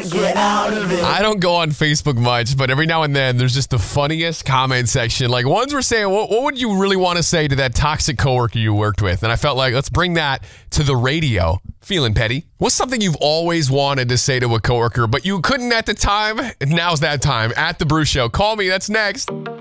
can't get out of it. I don't go on Facebook much, but every now and then there's just the funniest comment section. Like ones were saying, what would you really want to say to that toxic coworker you worked with? And I felt like, let's bring that to the radio. Feeling petty. What's something you've always wanted to say to a coworker, but you couldn't at the time? Now's that time. At The Brew Show. Call me. That's next.